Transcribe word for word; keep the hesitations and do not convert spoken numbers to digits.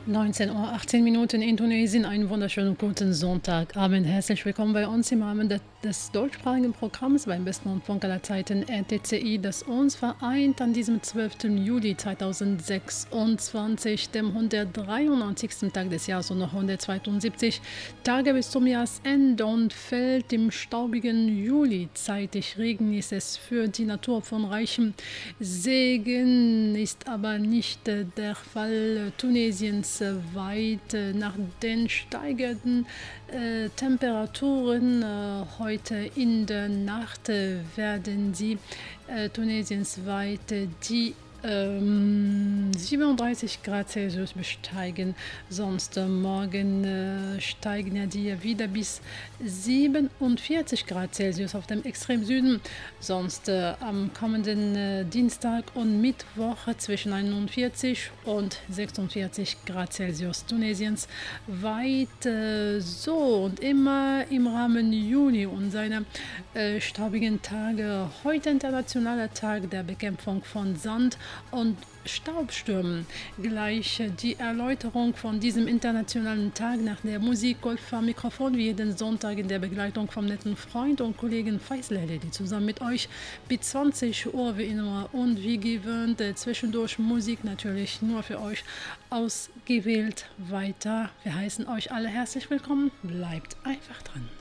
neunzehn Uhr achtzehn Minuten in Tunesien, einen wunderschönen guten Sonntagabend. Herzlich willkommen bei uns im Rahmen de, des deutschsprachigen Programms beim besten Rundfunk aller Zeiten R T C I, das uns vereint an diesem zwölften Juli zweitausendsechsundzwanzig, dem hundertdreiundneunzigsten Tag des Jahres und noch hundertzweiundsiebzig Tage bis zum Jahresende, und fällt im staubigen Juli. Zeitig Regen ist es für die Natur von reichem Segen, ist aber nicht äh, der Fall. Tunesiens äh, weit äh, nach den steigenden äh, Temperaturen äh, heute in der Nacht äh, werden sie äh, Tunesiens weit äh, die ähm, siebenunddreißig Grad Celsius besteigen. Sonst äh, morgen äh, steigen ja die wieder bis siebenundvierzig Grad Celsius auf dem Extremsüden. Sonst äh, am kommenden äh, Dienstag und Mittwoch zwischen einundvierzig und sechsundvierzig Grad Celsius Tunesiens weit. Äh, so und immer im Rahmen Juni und seiner äh, staubigen Tage. Heute internationaler Tag der Bekämpfung von Sand und Staubstürmen. Gleich die Erläuterung von diesem internationalen Tag nach der Musik Golf am Mikrofon, wie jeden Sonntag in der Begleitung vom netten Freund und Kollegen Faisal, die zusammen mit euch bis zwanzig Uhr wie immer und wie gewöhnt äh, zwischendurch Musik natürlich nur für euch ausgewählt weiter. Wir heißen euch alle herzlich willkommen. Bleibt einfach dran.